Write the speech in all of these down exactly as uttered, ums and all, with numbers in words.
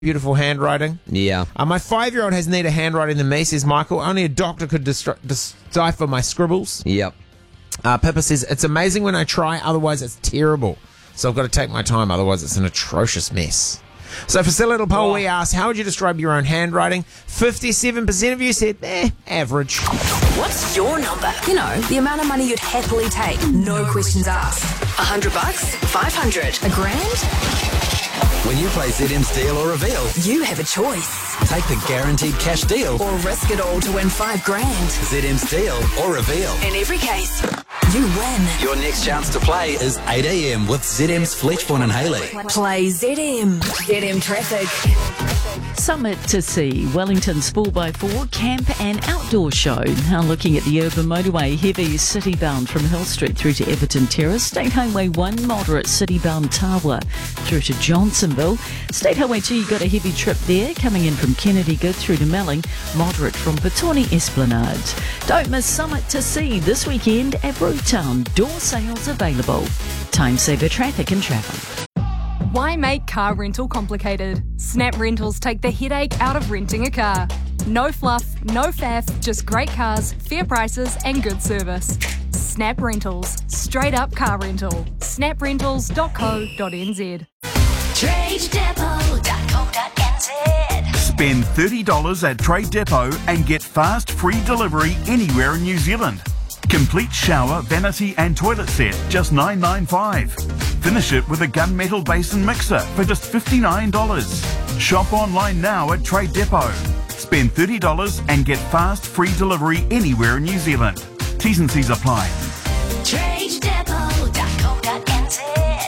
beautiful handwriting. Yeah. Uh, my five-year-old has neater handwriting than me, says Michael. Only a doctor could destri- decipher my scribbles. Yep. Uh, Pippa says, it's amazing when I try, otherwise it's terrible. So I've got to take my time, otherwise it's an atrocious mess. So for a little poll, we asked, how would you describe your own handwriting? fifty-seven percent of you said, eh, average. What's your number? You know, the amount of money you'd happily take, no questions asked. A hundred bucks? Five hundred? A grand? When you play Z M's Deal or Reveal, You have a choice. take the guaranteed cash deal. Or risk it all to win five grand. Z M's Deal or Reveal. In every case, you win. Your next chance to play is eight a.m. with Z M's Fletchborn and Haley. Play Z M. Z M Traffic. Summit to see Wellington's four by four camp and outdoor show. Now looking at the urban motorway, heavy city-bound from Hill Street through to Everton Terrace. State Highway one, moderate city-bound Tawa through to Johnsonville. State Highway two, you got a heavy trip there coming in from Kennedy Good through to Melling. Moderate from Petone Esplanade. Don't miss Summit to see this weekend at Brewtown. Door sales available. Time saver traffic and travel. Why make car rental complicated? Snap Rentals take the headache out of renting a car. No fluff, no faff, just great cars, fair prices and good service. Snap Rentals. Straight up car rental. snap rentals dot co dot n z. trade depot dot co dot n z. Spend thirty dollars at Trade Depot and get fast free delivery anywhere in New Zealand. Complete shower, vanity and toilet set, just nine ninety-five. Finish it with a gunmetal basin mixer for just fifty-nine dollars. Shop online now at Trade Depot. Spend thirty dollars and get fast free delivery anywhere in New Zealand. T's and C's apply. trade depot dot co dot n z.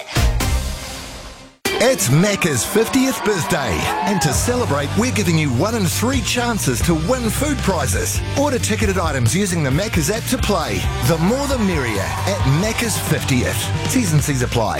It's Macca's fiftieth birthday, and to celebrate, we're giving you one in three chances to win food prizes. Order ticketed items using the Macca's app to play. The more the merrier at Macca's fiftieth. T's and C's apply.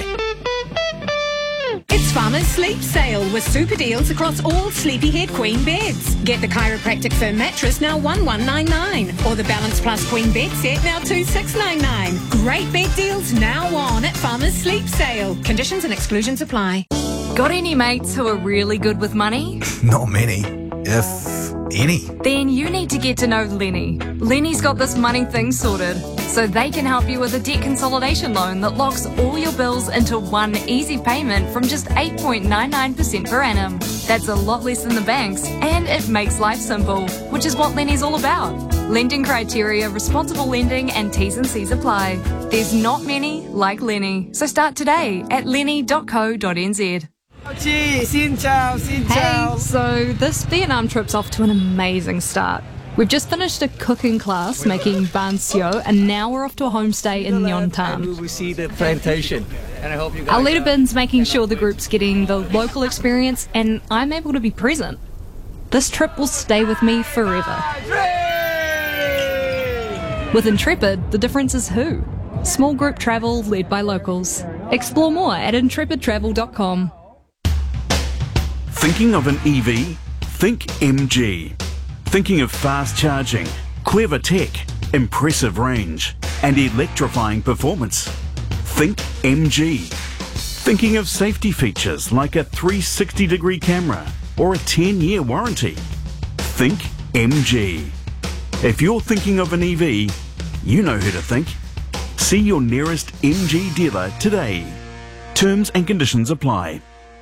It's Farmer's Sleep Sale with super deals across all Sleepyhead Queen beds. Get the chiropractic firm mattress now one one nine nine, or the Balance Plus Queen bed set now two six nine nine. Great bed deals now on at Farmer's Sleep Sale. Conditions and exclusions apply. Got any mates who are really good with money? Not many, if any. Then you need to get to know Lenny. Lenny's got this money thing sorted, so they can help you with a debt consolidation loan that locks all your bills into one easy payment from just eight point nine nine percent per annum. That's a lot less than the banks, and it makes life simple, which is what Lenny's all about. Lending criteria, responsible lending, and T's and C's apply. There's not many like Lenny, so start today at lenny dot co dot n z. Hey, so this Vietnam trip's off to an amazing start. We've just finished a cooking class making ban sio, and now we're off to a homestay in Nyon Tan. We see the plantation, and I hope you guys. Our leader Bin's making sure the group's getting the local experience, and I'm able to be present. This trip will stay with me forever. With Intrepid, the difference is who. Small group travel led by locals. Explore more at intrepid travel dot com. Thinking of an E V? Think M G. Thinking of fast charging, clever tech, impressive range, and electrifying performance? Think M G. Thinking of safety features like a three sixty degree camera or a ten year warranty? Think M G. If you're thinking of an E V, you know who to think. See your nearest M G dealer today. Terms and conditions apply.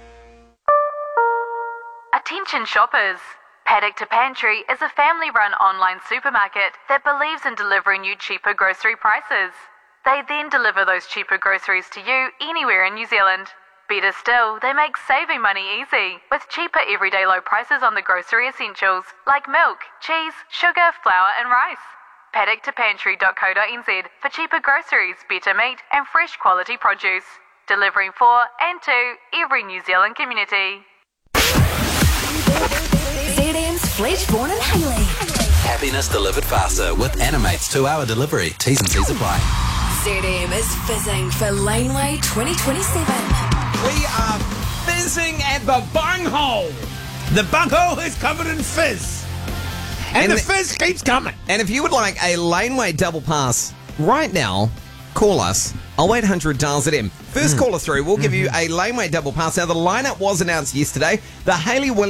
Attention shoppers! Paddock to Pantry is a family-run online supermarket that believes in delivering you cheaper grocery prices. They then deliver those cheaper groceries to you anywhere in New Zealand. Better still, they make saving money easy, with cheaper everyday low prices on the grocery essentials like milk, cheese, sugar, flour and rice. paddock to pantry dot co dot n z for cheaper groceries, better meat and fresh quality produce. Delivering for and to every New Zealand community. Z M's Fletchborn and Haley. Happiness delivered faster with Animate's two hour delivery. T's and C's apply. Z M is fizzing for Laneway twenty twenty-seven. We are fizzing at the bunghole. The bunghole is covered in fizz. And, and the, the fizz keeps coming. And if you would like a Laneway double pass right now, call us oh eight hundred dials at M. First Mm. caller through, we'll give you a laneway double pass. Now, the lineup was announced yesterday. The Hayley Williams